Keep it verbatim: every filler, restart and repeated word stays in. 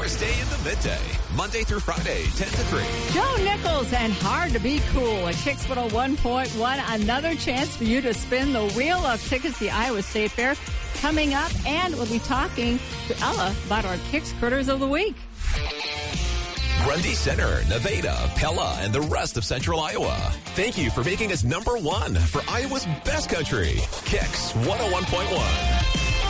Your stay in the midday, Monday through Friday, ten to three. Joe Nichols and Hard to Be Cool at Kicks one oh one point one. Another chance for you to spin the wheel of tickets to the Iowa State Fair coming up. And we'll be talking to Ella about our Kicks Critters of the Week. Grundy Center, Nevada, Pella, and the rest of Central Iowa. Thank you for making us number one for Iowa's best country. Kicks one oh one point one.